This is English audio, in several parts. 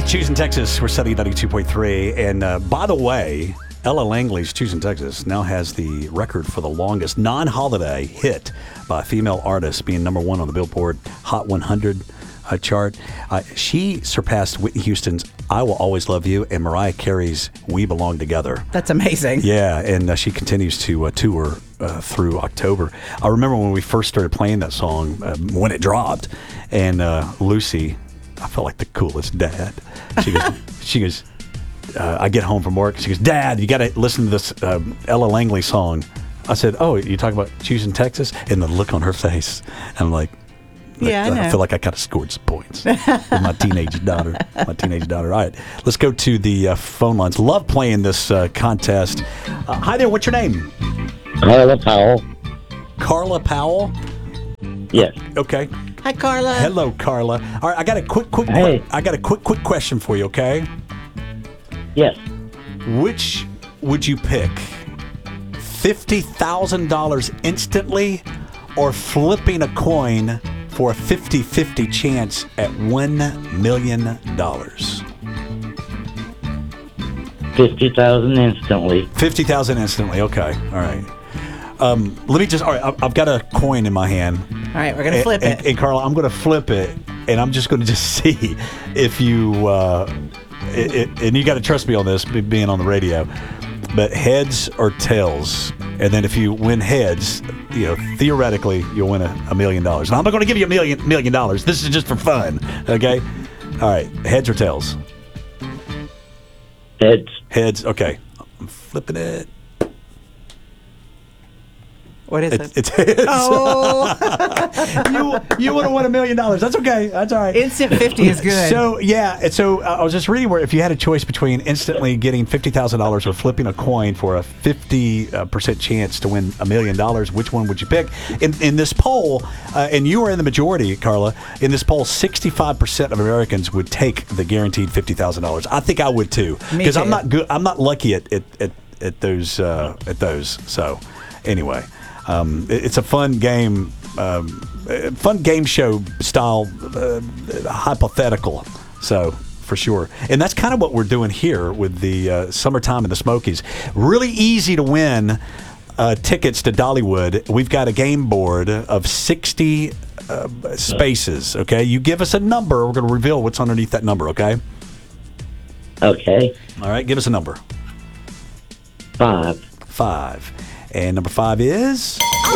Choosing Texas. We're studying 92.3. And by the way, Ella Langley's Choosing Texas now has the record for the longest non-holiday hit by a female artist, being number one on the Billboard Hot 100 chart. She surpassed Whitney Houston's I Will Always Love You and Mariah Carey's We Belong Together. That's amazing. Yeah, and she continues to tour through October. I remember when we first started playing that song, when it dropped, and Lucy, I felt like the coolest dad. She goes, I get home from work. She goes, Dad, you got to listen to this Ella Langley song. I said, oh, you talking about Choosing Texas? And the look on her face. And I'm like, yeah, I know. I feel like I kind of scored some points with my teenage daughter. All right, let's go to the phone lines. Love playing this contest. Hi there, what's your name? Carla Powell. Carla Powell? Yes. Okay. Hi, Carla. Hello, Carla. All right, I got a quick question for you, okay? Yes. Which would you pick? $50,000 instantly or flipping a coin for a 50-50 chance at $1 million? 50,000 instantly. 50,000 instantly. Okay. All right. Let me just. All right. I've got a coin in my hand. All right, we're gonna flip it. And Carla, I'm gonna flip it, and I'm just gonna see if you. And you got to trust me on this, being on the radio. But heads or tails, and then if you win heads, theoretically you'll win $1 million. Now I'm not going to give you $1 million. This is just for fun. Okay. All right. Heads or tails? Heads. Heads. Okay. I'm flipping it. What is it? It's heads. Oh. you would have won $1 million. That's okay. That's all right. Instant 50 is good. So, yeah. So, I was just reading where if you had a choice between instantly getting $50,000 or flipping a coin for a 50% chance to win $1 million, which one would you pick? In this poll, and you are in the majority, Carla, in this poll, 65% of Americans would take the guaranteed $50,000. I think I would too. Because I'm not good. I'm not lucky at those. So, anyway. It's a fun game show style, hypothetical. So, for sure. And that's kind of what we're doing here with the Summertime in the Smokies. Really easy to win tickets to Dollywood. We've got a game board of 60 spaces, okay? You give us a number. We're going to reveal what's underneath that number, okay? Okay. All right, give us a number. 5. 5. And number 5 is? Oh,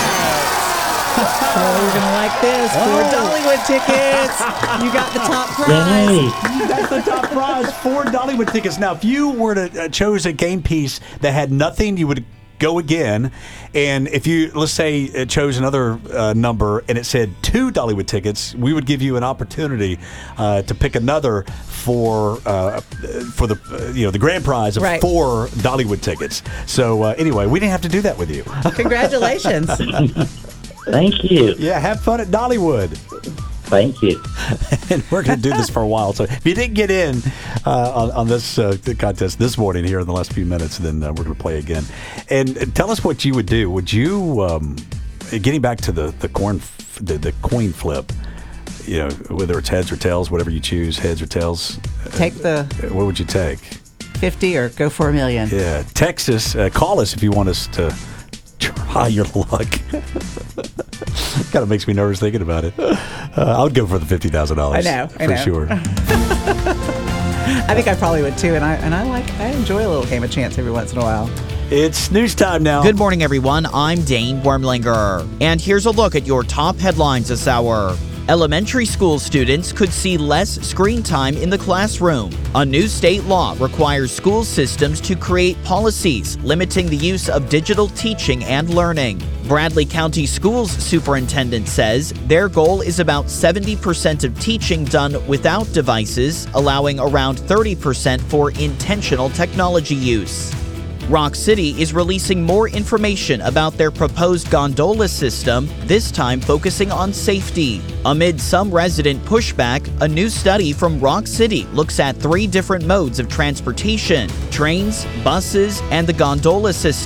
you're going to like this. 4 Dollywood tickets. You got the top prize. Yay. That's the top prize. 4 Dollywood tickets. Now, if you were to choose a game piece that had nothing, you would go again. And if you, let's say, chose another number and it said 2 Dollywood tickets, we would give you an opportunity to pick another for the grand prize of 4 Dollywood tickets. So anyway, we didn't have to do that with you. Congratulations. Thank you. Yeah, have fun at Dollywood. Thank you. And we're going to do this for a while. So if you didn't get in on this contest this morning here in the last few minutes, then we're going to play again. And tell us what you would do. Would you, getting back to the coin flip, whether it's heads or tails, whatever you choose, heads or tails. What would you take? 50 or go for $1 million. Yeah. Texas, call us if you want us to try your luck. Kind of makes me nervous thinking about it. I would go for the $50,000. I know. For sure. I think I probably would too. And I enjoy a little game of chance every once in a while. It's news time now. Good morning, everyone. I'm Dane Wormlinger. And here's a look at your top headlines this hour. Elementary school students could see less screen time in the classroom. A new state law requires school systems to create policies limiting the use of digital teaching and learning. Bradley County Schools superintendent says their goal is about 70% of teaching done without devices, allowing around 30% for intentional technology use. Rock City is releasing more information about their proposed gondola system, this time focusing on safety. Amid some resident pushback, a new study from Rock City looks at 3 different modes of transportation: trains, buses, and the gondola system.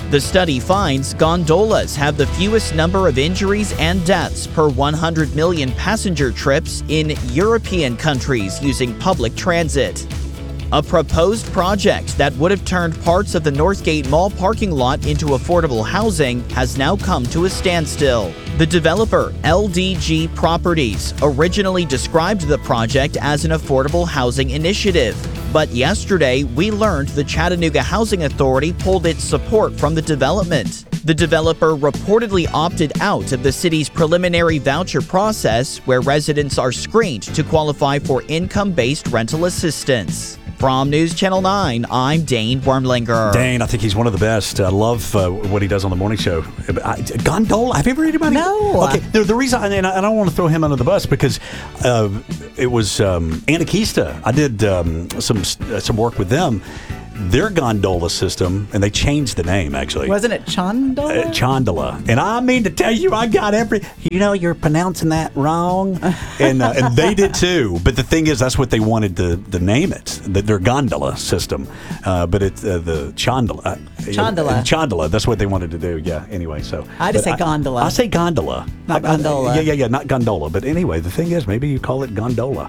The study finds gondolas have the fewest number of injuries and deaths per 100 million passenger trips in European countries using public transit. A proposed project that would have turned parts of the Northgate Mall parking lot into affordable housing has now come to a standstill. The developer, LDG Properties, originally described the project as an affordable housing initiative. But yesterday, we learned the Chattanooga Housing Authority pulled its support from the development. The developer reportedly opted out of the city's preliminary voucher process, where residents are screened to qualify for income-based rental assistance. From News Channel 9, I'm Dane Wormlinger. Dane, I think he's one of the best. I love what he does on the morning show. Gondola, have you ever heard anybody? No. Okay, the reason, and I don't want to throw him under the bus because it was Anarchista. I did some work with them. Their gondola system, and they changed the name, actually. Wasn't it Chondola? Chondola. And I mean to tell you, I got you're pronouncing that wrong. And they did too. But the thing is, that's what they wanted to name it, their gondola system. But it's the Chondola. Chondola, that's what they wanted to do. Yeah, anyway, so. I just say gondola. I say gondola. Not gondola. Yeah, not gondola. But anyway, the thing is, maybe you call it gondola.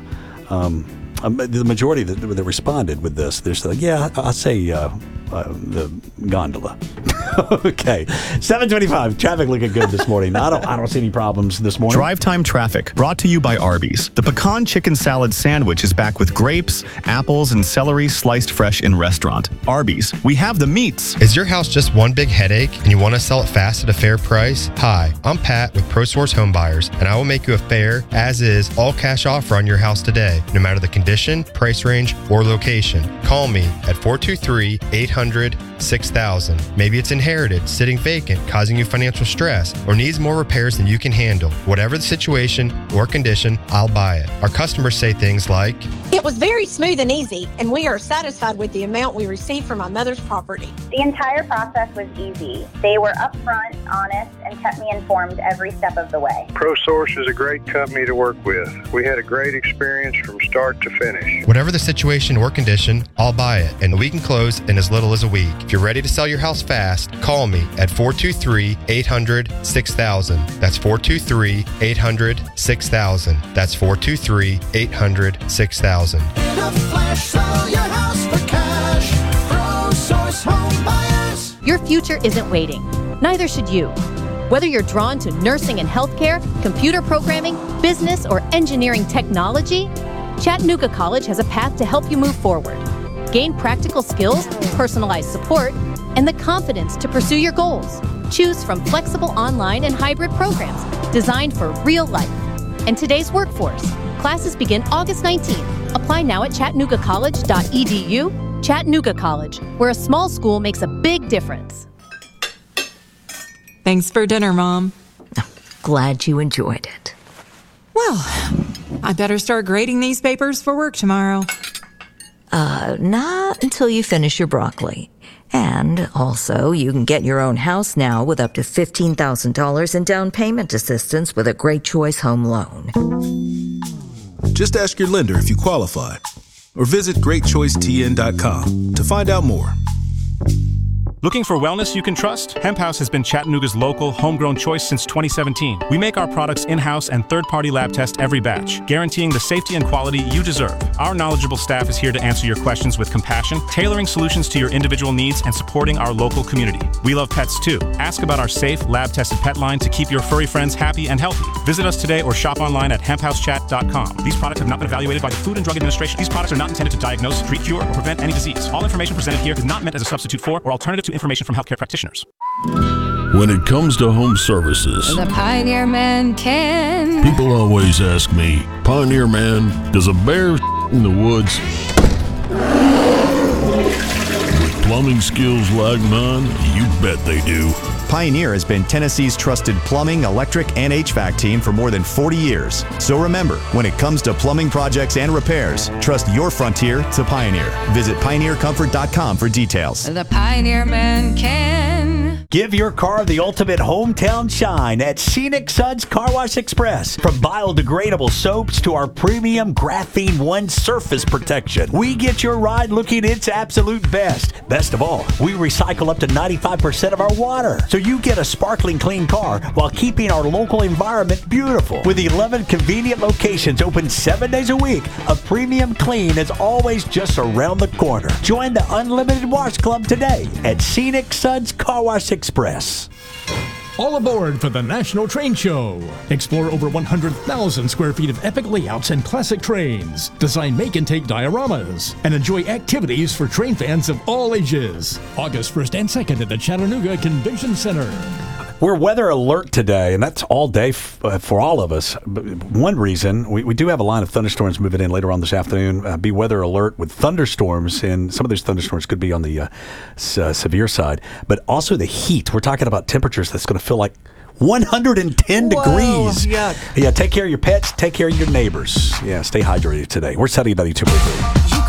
The majority that responded with this, they're like, yeah, I say the gondola. Okay, 7:25. Traffic looking good this morning. I don't see any problems this morning. Drive Time Traffic, brought to you by Arby's. The pecan chicken salad sandwich is back with grapes, apples, and celery sliced fresh in restaurant. Arby's, we have the meats. Is your house just one big headache and you want to sell it fast at a fair price? Hi, I'm Pat with ProSource Home Buyers, and I will make you a fair, as-is, all-cash offer on your house today, no matter the condition, price range, or location. Call me at 423-800-6000. Maybe it's inherited, sitting vacant, causing you financial stress, or needs more repairs than you can handle. Whatever the situation or condition, I'll buy it. Our customers say things like, "It was very smooth and easy, and we are satisfied with the amount we received from my mother's property." The entire process was easy. They were upfront, honest, and kept me informed every step of the way. ProSource is a great company to work with. We had a great experience from start to finish. Whatever the situation or condition, I'll buy it, and we can close in as little as a week. If you're ready to sell your house fast, call me at 423-800-6000. That's 423-800-6000. That's 423-800-6000. In a flash, sell your house for cash. ProSource Home Buyers. Your future isn't waiting. Neither should you. Whether you're drawn to nursing and healthcare, computer programming, business, or engineering technology, Chattanooga College has a path to help you move forward. Gain practical skills, personalized support, and the confidence to pursue your goals. Choose from flexible online and hybrid programs designed for real life and today's workforce. Classes begin August 19th. Apply now at chattanoogacollege.edu. Chattanooga College, where a small school makes a big difference. Thanks for dinner, Mom. Glad you enjoyed it. Well, I better start grading these papers for work tomorrow. Not until you finish your broccoli. And also, you can get your own house now with up to $15,000 in down payment assistance with a Great Choice Home Loan. Just ask your lender if you qualify, or visit GreatChoiceTN.com to find out more. Looking for wellness you can trust? Hemp House has been Chattanooga's local, homegrown choice since 2017. We make our products in-house and third-party lab test every batch, guaranteeing the safety and quality you deserve. Our knowledgeable staff is here to answer your questions with compassion, tailoring solutions to your individual needs and supporting our local community. We love pets too. Ask about our safe, lab-tested pet line to keep your furry friends happy and healthy. Visit us today or shop online at hemphousechat.com. These products have not been evaluated by the Food and Drug Administration. These products are not intended to diagnose, treat, cure, or prevent any disease. All information presented here is not meant as a substitute for or alternative to information from healthcare practitioners. When it comes to home services, the Pioneer Man can. People always ask me, Pioneer Man, does a bear in the woods? With plumbing skills like mine, you bet they do. Pioneer has been Tennessee's trusted plumbing, electric, and HVAC team for more than 40 years. So remember, when it comes to plumbing projects and repairs, trust your frontier to Pioneer. Visit pioneercomfort.com for details. The Pioneer Man can. Give your car the ultimate hometown shine at Scenic Suds Car Wash Express. From biodegradable soaps to our premium Graphene One surface protection, we get your ride looking its absolute best. Best of all, we recycle up to 95% of our water, so you get a sparkling clean car while keeping our local environment beautiful. With 11 convenient locations open 7 days a week, a premium clean is always just around the corner. Join the Unlimited Wash Club today at Scenic Suds Car Wash Express. All aboard for the National Train Show. Explore over 100,000 square feet of epic layouts and classic trains. Design make and take dioramas. And enjoy activities for train fans of all ages. August 1st and 2nd at the Chattanooga Convention Center. We're weather alert today, and that's all day for all of us. But one reason, we do have a line of thunderstorms moving in later on this afternoon. Be weather alert with thunderstorms, and some of those thunderstorms could be on the severe side. But also the heat. We're talking about temperatures that's going to feel like 110 degrees. Yuck. Yeah, take care of your pets. Take care of your neighbors. Yeah, stay hydrated today. We're setting 92.3.